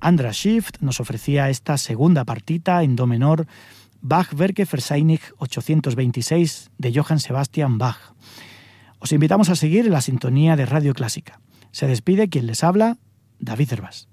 Andras Schiff nos ofrecía esta segunda partita en do menor, Bach Werke Verseinig 826 de Johann Sebastian Bach. Os invitamos a seguir en la sintonía de Radio Clásica. Se despide quien les habla, David Hervás.